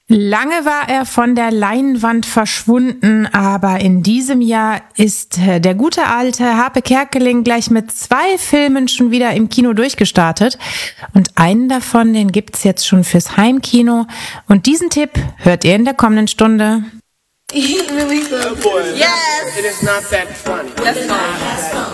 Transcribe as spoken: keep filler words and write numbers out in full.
Lange war er von der Leinwand verschwunden, aber in diesem Jahr ist der gute alte Harpe Kerkeling gleich mit zwei Filmen schon wieder im Kino durchgestartet. Und einen davon, den gibt's jetzt schon fürs Heimkino. Und diesen Tipp hört ihr in der kommenden Stunde. Really good. Oh boy. Yes. It is not that funny. That's not.